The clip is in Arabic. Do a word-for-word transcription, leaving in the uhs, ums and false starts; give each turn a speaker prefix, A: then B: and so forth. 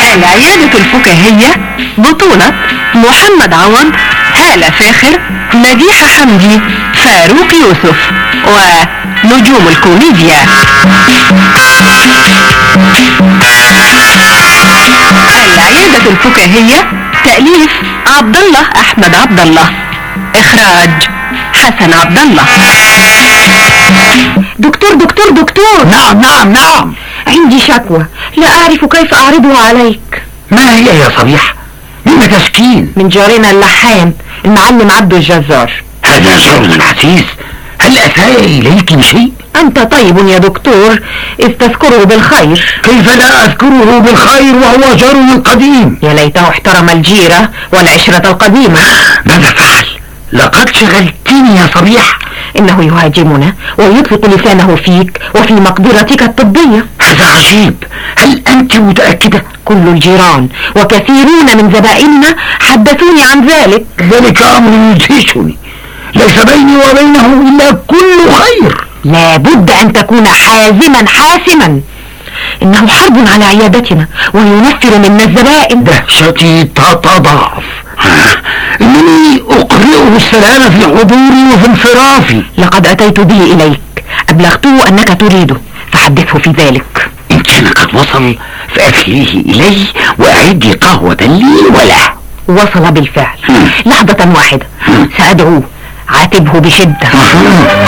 A: العيادة الفكاهية بطولة محمد عوض، هالة فاخر، مديحة حمدي، فاروق يوسف، ونجوم الكوميديا. العيادة الفكاهية تأليف عبد الله أحمد عبد الله، إخراج حسن عبد الله.
B: دكتور دكتور دكتور.
C: نعم نعم نعم.
B: عندي شكوى لا أعرف كيف أعرضها عليك.
C: ما هي يا صبيح؟ مما تشكين؟
B: من جارنا اللحان المعلم عبد الجزار.
C: هذا جار حسيس، هل أساء إليك بشيء؟
B: أنت طيب يا دكتور إذ تذكره بالخير.
C: كيف لا أذكره بالخير وهو جارنا القديم؟
B: يا ليته احترم الجيرة والعشرة القديمة.
C: ماذا فعل؟ لقد شغلتني يا صبيح.
B: إنه يهاجمنا ويطلق لسانه فيك وفي مقدرتك الطبية.
C: هذا عجيب، هل أنت متأكدة؟
B: كل الجيران وكثيرون من زبائننا حدثوني عن ذلك.
C: ذلك أمر يدهشني، ليس بيني وبينه إلا كل خير.
B: لابد أن تكون حازما حاسما، إنه حرب على عيادتنا وينفر منا الزبائن.
C: دهشتي تتضاعف، إنني أقرئه السلام في حضوري وفي انصرافي.
B: لقد أتيت به إليك، أبلغته أنك تريده فحدثه في ذلك.
C: إن كان قد وصل فأرسليه إلي وأعدي قهوة لي وله.
B: وصل بالفعل. لحظة واحدة سأدعوه، عاتبه بشدة.